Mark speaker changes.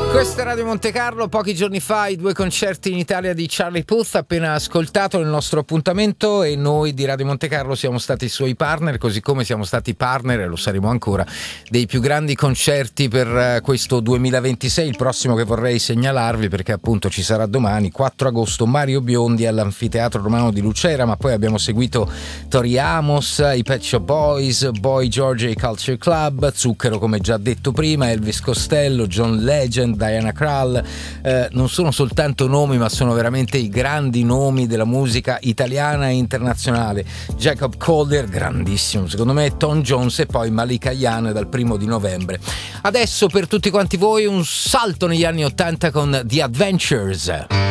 Speaker 1: Questa è Radio Monte Carlo. Pochi giorni fa i 2 concerti in Italia di Charlie Puth, appena ascoltato il nostro appuntamento, e noi di Radio Monte Carlo siamo stati i suoi partner, così come siamo stati partner, e lo saremo ancora, dei più grandi concerti per questo 2026. Il prossimo che vorrei segnalarvi, perché appunto ci sarà domani, 4 agosto, Mario Biondi all'Anfiteatro Romano di Lucera, ma poi abbiamo seguito Tori Amos, i Pet Shop Boys, Boy George e i Culture Club, Zucchero come già detto prima, Elvis Costello, John Legend, Diana Krall. Non sono soltanto nomi, ma sono veramente i grandi nomi della musica italiana e internazionale. Jacob Collier, grandissimo secondo me, Tom Jones e poi Malika Yan dal 1 di novembre. Adesso per tutti quanti voi un salto negli anni '80 con The Adventures.